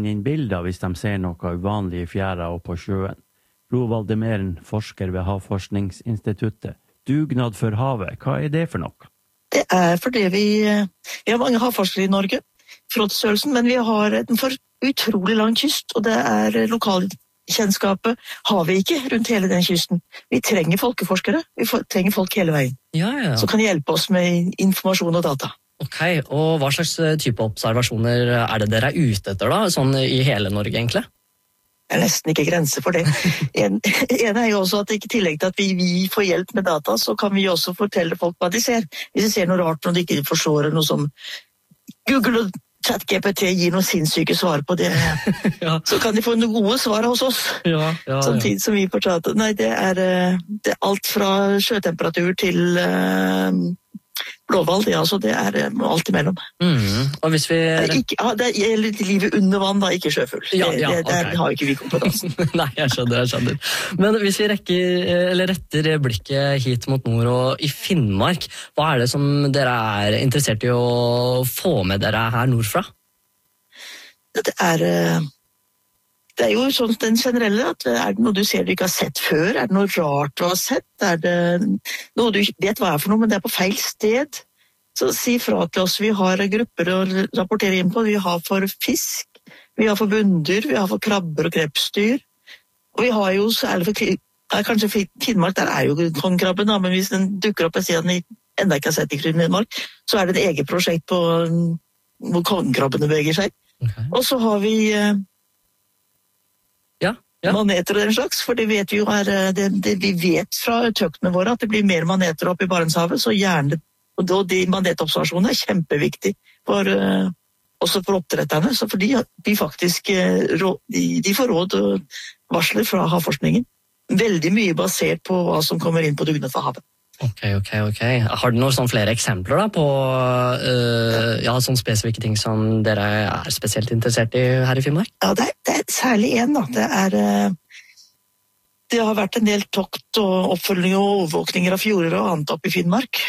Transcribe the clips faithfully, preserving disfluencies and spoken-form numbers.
inn bilder hvis de ser noe uvanlig i fjæra og på sjøen. Gro Valdemeren, forsker ved Havforskningsinstituttet. Dugnad for havet, hva er det for noe? Det er fordi vi, vi har mange havforskere i Norge, flåtestørrelsen, men vi har en for utrolig lang kyst, og det er lokalkjennskapet har vi ikke rundt hele den kysten. Vi trenger folkeforskere, vi trenger folk hele veien, ja, ja. som kan hjelpe oss med informasjon og data. Ok, og hva slags type observasjoner er det dere er ute etter da, sånn i hele Norge egentlig? Det er nesten ikke grenser for det. En, en er jo også at i tillegg til at vi, vi får hjelp med data, så kan vi også fortelle folk hva de ser. Hvis de ser noe rart, når de ikke forstår noe som Google og ChatGPT gir noen sinnssyke svar på det, ja. Så kan de få noen gode svar hos oss. Ja, ja, ja. Samtidig som vi fortalte. Nei, det er, det er alt fra sjøtemperatur til uh, blåhval, det, altså, det er alt imellom. Mm. Og hvis vi... Ikke, ja, det gjelder livet under vann, da, ikke sjøfugl. Ja, ja, det, det, okay. Der har ikke vi kompetansen. Nei, jeg skjønner, jeg skjønner. Men hvis vi rekker, eller retter blikket hit mot nord og i Finnmark, hva er det som dere er interessert i å få med dere her nordfra? Det er... Det er jo sånn den generelle, at er det noe du ser du ikke har sett før? Er det noe rart du har sett? Er det noe du vet hva er for noe, men det er på feil sted? Så si fra til oss. Vi har grupper å rapportere inn på. Vi har for fisk, vi har for bunndyr, vi har for krabber og krepsdyr. Og vi har jo, særlig for ja, kanskje Finnmark, der er jo kongekrabben, da, men hvis den dukker opp og sier den enda ikke har sett i Finnmark, så er det et eget prosjekt på hvor kongekrabbene beveger seg. Okay. Og så har vi... Ja. Maneter og den slags, for det vet vi jo er, det, det, vi vet fra tøktene våre at det blir mer maneter oppe i Barentshavet, så gjerne, og de manetobservasjonene er kjempeviktig for, uh, også for oppdretterne, så for de, de faktisk uh, de, de får råd og varsler fra havforskningen. Veldig mye basert på hva som kommer inn på dugnad for havet. Ok, ok, ok. Har du noen sånn flere eksempler da på uh, ja, sånne spesifikke ting som dere er spesielt interessert i her i Finnmark? Ja, det er, det er særlig en da. Det er, uh, det har vært en del tokt og oppfølging og overvåkninger av fjorder og annet opp i Finnmark.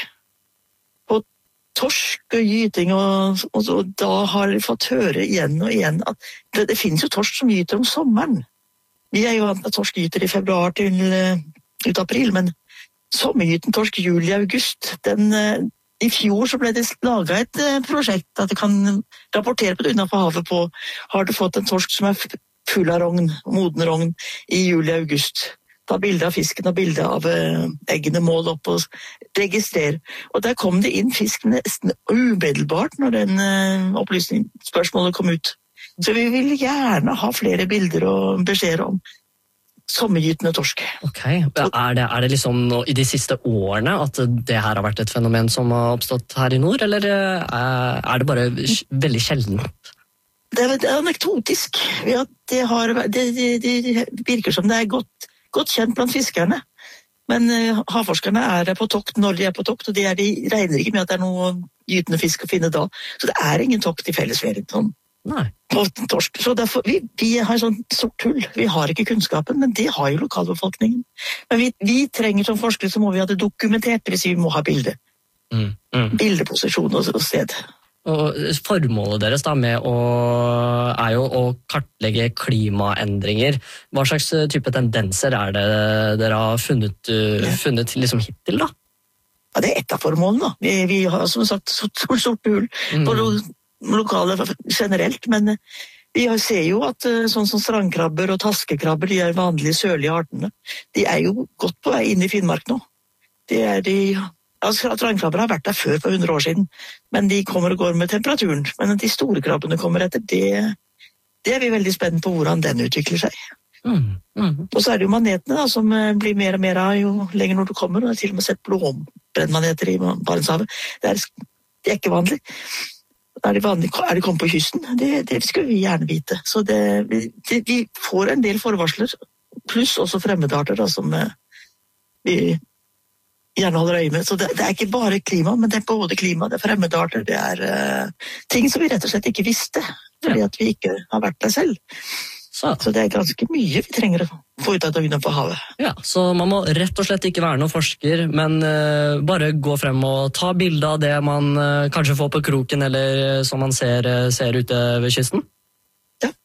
På torsk og gyting, og, og, og da har de fått høre igjen og igjen at det, det finnes jo torsk som gyter om sommeren. Vi er jo vant til torsk gyter i februar til uh, ut april, men sommergyten torsk juli-august, den, i fjor så ble det laget et uh, prosjekt at det kan rapportere på det utenfor havet på, har du fått en torsk som er full av rogn, moden rogn i juli-august. Ta bilde av fisken og bilde av uh, eggene, mål opp og registrere. Og der kom det inn fisk nesten umiddelbart når den uh, opplysning, spørsmålet kom ut. Så vi vil gjerne ha flere bilder og beskjeder om sommergytende torsk. Ok, er det, er det liksom i de siste årene at det her har vært et fenomen som har oppstått her i nord, eller er det bare veldig sjeldent? Det er, det er anekdotisk. Ja, det, har, det, det, det virker som det er godt, godt kjent blant fiskerne. Men uh, havforskerne er på tokt når de er på tokt, og de, er, de regner ikke med at det er noe gytende fisk å finne da. Så det er ingen tokt i fellesferien sånn. Nei. Torsk. Så derfor, vi, vi har sånn sort hull. Vi har ikke kunnskapen, men det har jo lokalbefolkningen. Men vi, vi trenger som forskere, så må vi ha det dokumentert, det vil si vi må ha bilde. Mm, mm. Bildeposisjon og, og sted. Og formålet deres da med å, er jo å kartlegge klimaendringer. Hva slags type tendenser er det dere har funnet, uh, funnet liksom hittil da? Ja, det er et av formålene da. Vi, vi har som sagt sort, sort hull mm. på lokale generelt, men vi ser jo at sånn som strandkrabber og taskekrabber, de er vanlige sørlige artene. De er jo godt på vei inn i Finnmark nå. Det er de, altså, strandkrabber har vært der før for hundre år siden, men de kommer og går med temperaturen. Men de store krabbene kommer etter, det, det er vi veldig spennende på hvordan den utvikler seg. Mm, mm. Og så er det jo manetene da, som blir mer og mer av jo lenger når du kommer, og jeg har til og med sett blåbrennmaneter i Barentshavet. Det er, det er ikke vanlig. Er de, vanlig, er de kommet på kysten? Det, det skulle vi gjerne vite. Så det, det, vi får en del forvarsler, pluss også fremmedarter da, som vi gjerne holder øye med. Så det, det er ikke bare klima, men det er både klima, det er fremmedarter, det er uh, ting som vi rett og slett ikke visste, fordi at vi ikke har vært der selv. Så. så det er ganske mye vi trenger å få ut av døgnet på havet. Ja, så man må rett og slett ikke være noen forsker, men uh, bare gå frem og ta bilde av det man uh, kanskje får på kroken, eller som man ser, uh, ser ute ved kysten? Ja,